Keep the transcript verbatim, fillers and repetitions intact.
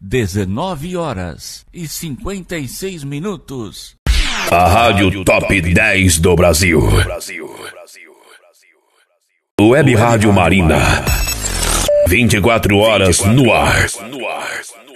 dezenove horas e cinquenta e seis minutos. A Rádio Top dez do Brasil. Web Rádio Marina. vinte e quatro horas no ar.